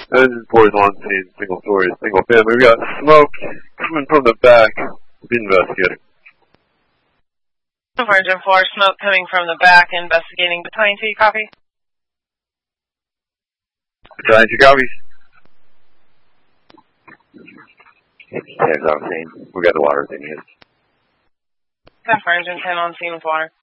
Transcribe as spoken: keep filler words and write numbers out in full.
Engine four is on scene, single story, single family. We got smoke coming from the back. We'll be investigating. Engine four, smoke coming from the back, investigating. Battalion two, copy. Battalion two, copy. Hands on scene. We got the water thing here. ten for engine ten on scene with water.